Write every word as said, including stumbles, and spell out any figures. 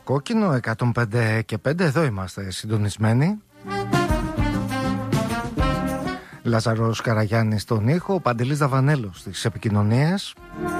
κόκκινο, εκατόν πέντε και πέντε, εδώ είμαστε συντονισμένοι. Λάζαρος Καραγιάννης στον ήχο, Παντελής Δαβανέλος στις επικοινωνίες.